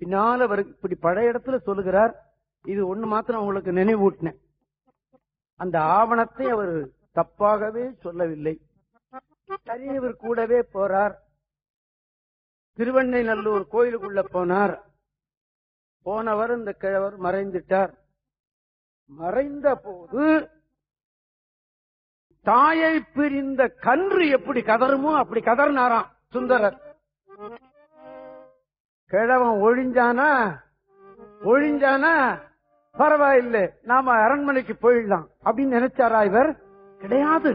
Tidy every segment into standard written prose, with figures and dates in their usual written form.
பின்னால அவர் இப்படி பழைய இடத்துல சொல்லுகிறார். இது ஒண்ணு மாத்திரம் உங்களுக்கு நினைவூட்டினேன். அந்த ஆவணத்தை அவர் தப்பாகவே சொல்லவில்லை. இவர் கூடவே போறார். திருவெண்ணைநல்லூர் கோயிலுக்குள்ள போனார். போனவர் இந்த கிழவர் மறைந்துட்டார். மறைந்த போது தாயை பிரிந்த கன்று எப்படி கதறுமோ அப்படி கதறினாராம் சுந்தரர். கிழவன் ஒழிஞ்சானா பரவாயில்லை, நாம அரண்மனைக்கு போயிடலாம் அப்படின்னு நினைச்சாரா இவர்? கிடையாது.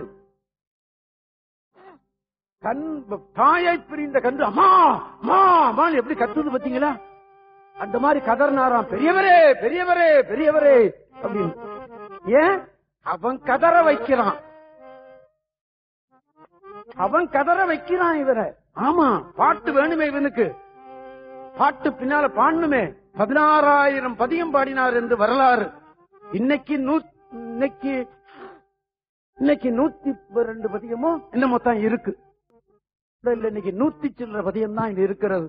தாயை பிரிந்த கன்று அம்மா அம்மா எப்படி கத்துது பாத்தீங்களா? அந்த மாதிரி கதறினாராம். பெரியவரே பெரியவரே பெரியவரே அப்படின்னு. ஏன்? அவன் கதற வைக்கிறான். இவரை. ஆமா, பாட்டு வேணுமே இவனுக்கு. பாட்டு பின்னால பாடணுமே. 16,000 பதியம் பாடினார் என்று வரலாறு. இன்னைக்கு 102 பதியமோ என்னமோ தான் இருக்கு. இன்னைக்கு 100 சில்லற பதியம் தான் இது இருக்கிறது.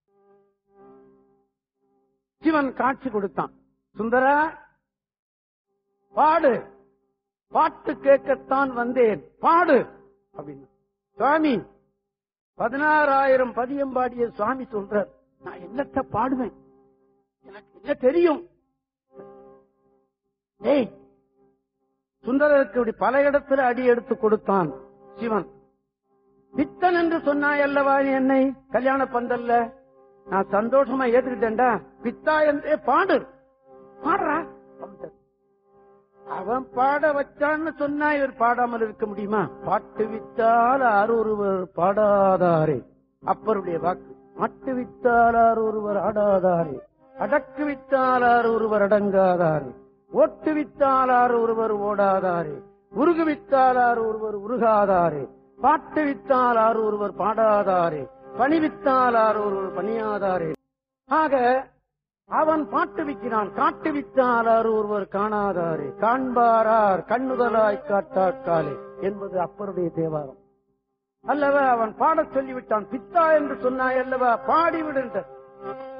சிவன் காட்சி கொடுத்தான். சுந்தரா பாடு, பாட்டு கேட்கத்தான் வந்தேன், பாடு அப்படின்னு. சுவாமி 16,000 பதியம் பாடிய சுவாமி சொல்றார், நான் என்னத்த பாடுவேன், எனக்கு என்ன தெரியும். ஏய், சுந்தரருக்கு இப்படி பல இடத்துல அடி எடுத்து கொடுத்தான் சிவன். பித்தன் என்று சொன்னாய் அல்லவா என்னை கல்யாண பந்தல்ல, நான் சந்தோஷமா ஏத்துக்கிட்டேன்டா. பித்தா என்றே பாடு, பாடுறா. அவன் பாட வச்சான்னு சொன்னா இவர் பாடாமல் இருக்க முடியுமா? பாட்டு வித்தால் ஆரொருவர் பாடாதாரே, அப்பருடைய வாக்கு. மட்டு வித்தால் ஆரொருவர் ஆடாதாரே, அடக்கு வித்தால் ஆரொருவர் அடங்காதாரே, ஓட்டு வித்தால் ஆரொருவர் ஓடாதாரே, உருகு வித்தால் ஆரொருவர் உருகாதாரே, பாட்டு வித்தால் ஆரொருவர் பாடாதாரே, பணிவித்தால் ஆரொருவர் பணியாதாரே. ஆக அவன் பாட்டு விற்கிறான். காட்டு வித்தாளர் ஒருவர் காணாதாரே, காண்பாரார் கண்ணுதலாய் காட்டாக்காலே என்பது அப்பருடைய தேவாரம் அல்லவா? அவன் பாடச் சொல்லிவிட்டான். பித்தா என்று சொன்னாய் அல்லவா, பாடிவிடுன்ற